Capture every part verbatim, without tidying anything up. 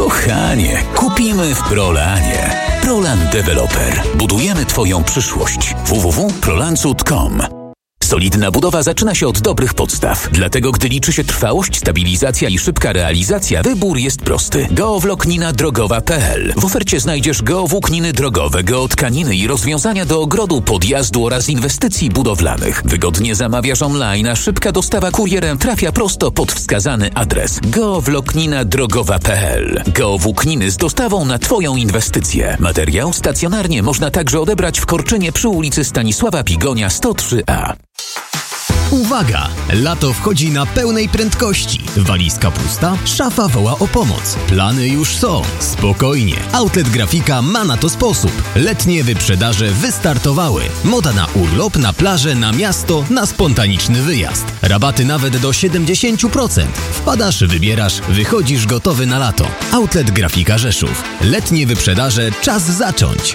Kochanie, kupimy w Prolanie. Prolan Developer. Budujemy Twoją przyszłość. w w w kropka prolancut kropka com. Solidna budowa zaczyna się od dobrych podstaw. Dlatego, gdy liczy się trwałość, stabilizacja i szybka realizacja, wybór jest prosty. Geowłóknina drogowa kropka p l. W ofercie znajdziesz geowłókniny drogowe, geotkaniny i rozwiązania do ogrodu, podjazdu oraz inwestycji budowlanych. Wygodnie zamawiasz online, a szybka dostawa kurierem trafia prosto pod wskazany adres. geowłóknina drogowa kropka p l. Geowłókniny z dostawą na Twoją inwestycję. Materiał stacjonarnie można także odebrać w Korczynie przy ulicy Stanisława Pigonia sto trzy a. Uwaga! Lato wchodzi na pełnej prędkości. Walizka pusta, szafa woła o pomoc. Plany już są. Spokojnie. Outlet Grafika ma na to sposób. Letnie wyprzedaże wystartowały. Moda na urlop, na plażę, na miasto, na spontaniczny wyjazd. Rabaty nawet do siedemdziesiąt procent. Wpadasz, wybierasz, wychodzisz gotowy na lato. Outlet Grafika Rzeszów. Letnie wyprzedaże, czas zacząć.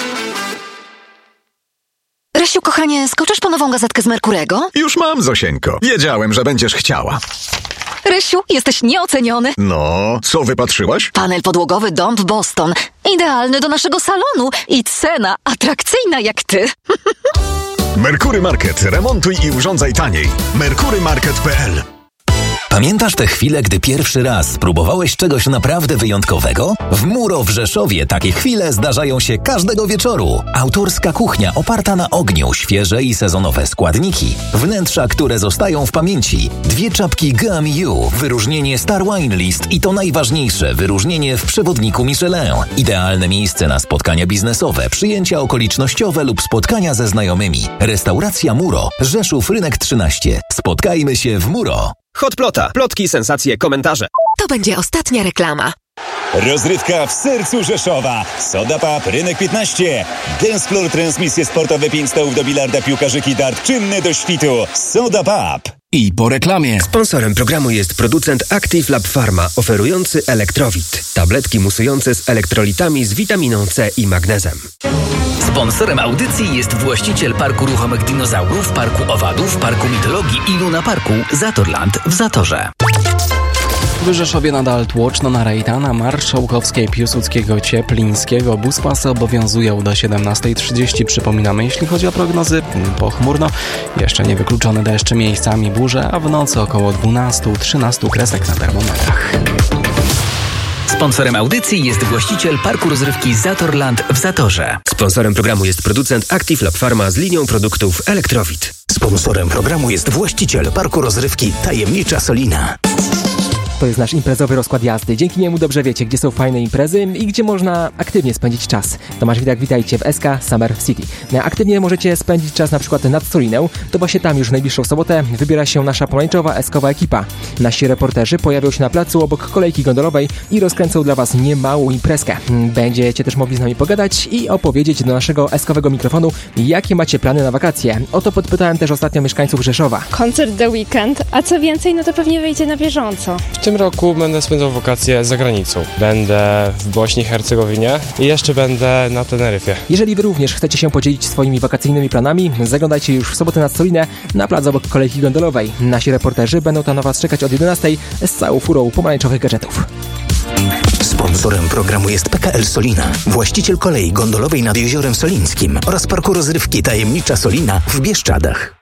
Rysiu, kochanie, skoczysz po nową gazetkę z Merkurego? Już mam, Zosieńko. Wiedziałem, że będziesz chciała. Rysiu, jesteś nieoceniony. No, co wypatrzyłaś? Panel podłogowy dom w Boston. Idealny do naszego salonu i cena atrakcyjna jak ty. Merkury Market. Remontuj i urządzaj taniej. merkury market kropka p l. Pamiętasz te chwile, gdy pierwszy raz spróbowałeś czegoś naprawdę wyjątkowego? W Muro w Rzeszowie takie chwile zdarzają się każdego wieczoru. Autorska kuchnia oparta na ogniu, świeże i sezonowe składniki, wnętrza, które zostają w pamięci, dwie czapki G M U, wyróżnienie Star Wine List i to najważniejsze, wyróżnienie w przewodniku Michelin. Idealne miejsce na spotkania biznesowe, przyjęcia okolicznościowe lub spotkania ze znajomymi. Restauracja Muro, Rzeszów, Rynek trzynaście. Spotkajmy się w Muro. Hotplota. Plotki, sensacje, komentarze. To będzie ostatnia reklama. Rozrywka w sercu Rzeszowa. Soda Pub, Rynek piętnaście. Dance Floor, transmisje sportowe, pięć stołów do bilarda, piłkarzyki, dart, czynny do świtu. Soda Pub. I po reklamie. Sponsorem programu jest producent Active Lab Pharma, oferujący Elektrowit. Tabletki musujące z elektrolitami z witaminą C i magnezem. Sponsorem audycji jest właściciel Parku Ruchomych Dinozaurów, Parku Owadów, Parku Mitologii i Luna Parku Zatorland w Zatorze. W Rzeszowie nadal tłoczno na Rejtana, Marszałkowskiej, Piłsudskiego, Cieplińskiego. Buspasy obowiązują do siedemnastej trzydzieści. Przypominamy, jeśli chodzi o prognozy, pochmurno, jeszcze niewykluczone deszcze, miejscami burze, a w nocy około dwanaście do trzynastu kresek na termometrach. Sponsorem audycji jest właściciel Parku Rozrywki Zatorland w Zatorze. Sponsorem programu jest producent Active Lab Pharma z linią produktów Elektrowit. Sponsorem programu jest właściciel Parku Rozrywki Tajemnicza Solina. To jest nasz imprezowy rozkład jazdy. Dzięki niemu dobrze wiecie, gdzie są fajne imprezy i gdzie można aktywnie spędzić czas. Tomasz Widak, witajcie w S K Summer City. Aktywnie możecie spędzić czas na przykład nad Soliną. To właśnie tam już w najbliższą sobotę wybiera się nasza pomarańczowa eskowa ekipa. Nasi reporterzy pojawią się na placu obok kolejki gondolowej i rozkręcą dla Was niemałą imprezkę. Będziecie też mogli z nami pogadać i opowiedzieć do naszego eskowego mikrofonu, jakie macie plany na wakacje. O to podpytałem też ostatnio mieszkańców Rzeszowa. Koncert The Weekend, a co więcej, no to pewnie wyjdzie na bieżąco. W tym roku będę spędzał wakacje za granicą. Będę w Bośni i Hercegowinie i jeszcze będę na Teneryfie. Jeżeli Wy również chcecie się podzielić swoimi wakacyjnymi planami, zaglądajcie już w sobotę nad Solinę na plac obok kolejki gondolowej. Nasi reporterzy będą tam na Was czekać od jedenastej z całą furą pomarańczowych gadżetów. Sponsorem programu jest P K L Solina, właściciel kolei gondolowej nad Jeziorem Solińskim oraz Parku Rozrywki Tajemnicza Solina w Bieszczadach.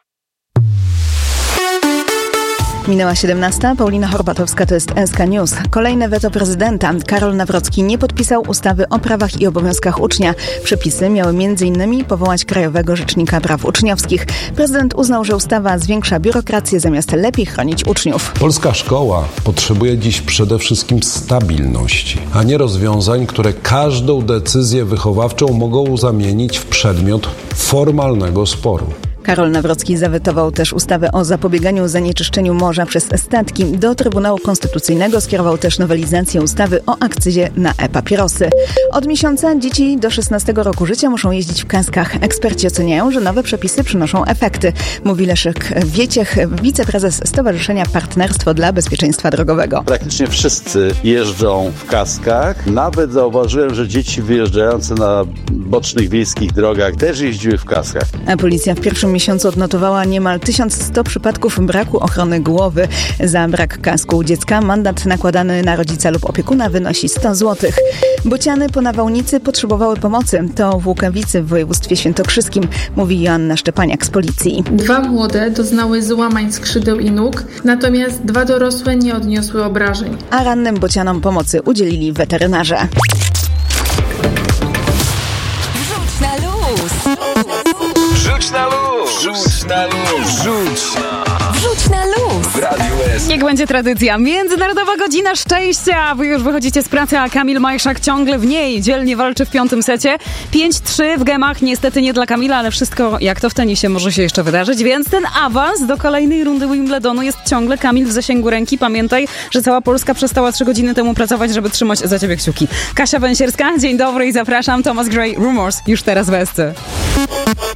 Minęła siedemnasta. Paulina Horbatowska, to jest S K News. Kolejne weto prezydenta. Karol Nawrocki nie podpisał ustawy o prawach i obowiązkach ucznia. Przepisy miały między innymi powołać Krajowego Rzecznika Praw Uczniowskich. Prezydent uznał, że ustawa zwiększa biurokrację zamiast lepiej chronić uczniów. Polska szkoła potrzebuje dziś przede wszystkim stabilności, a nie rozwiązań, które każdą decyzję wychowawczą mogą zamienić w przedmiot formalnego sporu. Karol Nawrocki zawetował też ustawę o zapobieganiu zanieczyszczeniu morza przez statki. Do Trybunału Konstytucyjnego skierował też nowelizację ustawy o akcyzie na e-papierosy. Od miesiąca dzieci do szesnastego roku życia muszą jeździć w kaskach. Eksperci oceniają, że nowe przepisy przynoszą efekty, mówi Leszek Wieciech, wiceprezes Stowarzyszenia Partnerstwo dla Bezpieczeństwa Drogowego. Praktycznie wszyscy jeżdżą w kaskach. Nawet zauważyłem, że dzieci wyjeżdżające na bocznych wiejskich drogach też jeździły w kaskach. A policja w pierwszym zeszłym miesiącu odnotowała niemal tysiąc sto przypadków braku ochrony głowy. Za brak kasku u dziecka mandat nakładany na rodzica lub opiekuna wynosi sto złotych. Bociany po nawałnicy potrzebowały pomocy. To w Łukawicy w województwie świętokrzyskim, mówi Joanna Szczepaniak z policji. Dwa młode doznały złamań skrzydeł i nóg, natomiast dwa dorosłe nie odniosły obrażeń. A rannym bocianom pomocy udzielili weterynarze. Rzuć na luz! Rzuć na luz! Rzuć na luz! Rzuć! Wrzuć na luz! W Radiu S. Niech będzie tradycja. Międzynarodowa Godzina Szczęścia. Wy już wychodzicie z pracy, a Kamil Majszak ciągle w niej. Dzielnie walczy w piątym secie. pięć trzy w gemach. Niestety nie dla Kamila, ale wszystko jak to w tenisie może się jeszcze wydarzyć. Więc ten awans do kolejnej rundy Wimbledonu jest ciągle, Kamil, w zasięgu ręki. Pamiętaj, że cała Polska przestała trzy godziny temu pracować, żeby trzymać za ciebie kciuki. Kasia Węsierska, dzień dobry i zapraszam. Thomas Gray, Rumors, już teraz w Esce.